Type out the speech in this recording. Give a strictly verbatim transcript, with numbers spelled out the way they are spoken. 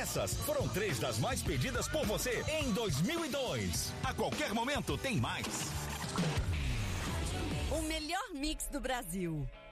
Essas foram três das mais pedidas por você em dois mil e dois. A qualquer momento tem mais. O melhor mix do Brasil.